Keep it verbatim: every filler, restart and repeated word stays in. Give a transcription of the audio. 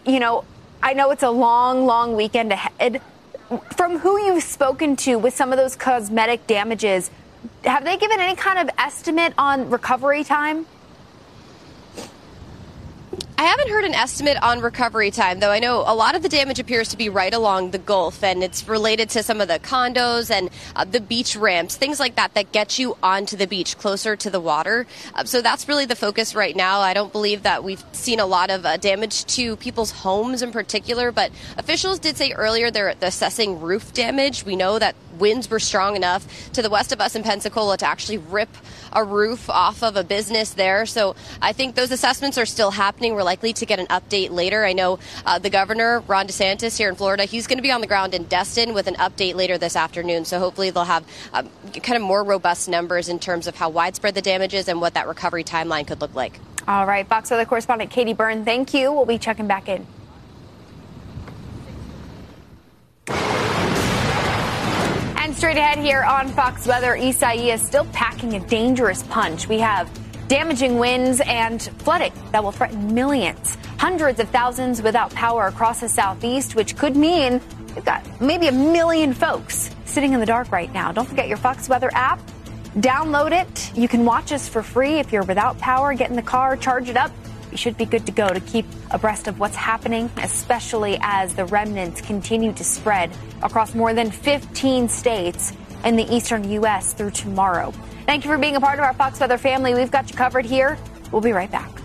you know, I know it's a long, long weekend ahead. From who you've spoken to with some of those cosmetic damages, have they given any kind of estimate on recovery time? I haven't heard an estimate on recovery time, though I know a lot of the damage appears to be right along the Gulf, and it's related to some of the condos and uh, the beach ramps, things like that that get you onto the beach, closer to the water. Uh, so that's really the focus right now. I don't believe that we've seen a lot of uh, damage to people's homes in particular, but officials did say earlier they're assessing roof damage. We know that winds were strong enough to the west of us in Pensacola to actually rip a roof off of a business there. So I think those assessments are still happening. We're likely to get an update later. I know uh, the governor, Ron DeSantis, here in Florida, he's going to be on the ground in Destin with an update later this afternoon. So hopefully they'll have um, kind of more robust numbers in terms of how widespread the damage is and what that recovery timeline could look like. All right. Fox Weather correspondent Katie Byrne, thank you. We'll be checking back in. And straight ahead here on Fox Weather, Isaias still packing a dangerous punch. We have damaging winds and flooding that will threaten millions. Hundreds of thousands without power across the southeast, which could mean we've got maybe a million folks sitting in the dark right now. Don't forget your Fox Weather app. Download it. You can watch us for free if you're without power. Get in the car, charge it up. You should be good to go to keep abreast of what's happening, especially as the remnants continue to spread across more than fifteen states in the eastern U S through tomorrow. Thank you for being a part of our Fox Weather family. We've got you covered here. We'll be right back.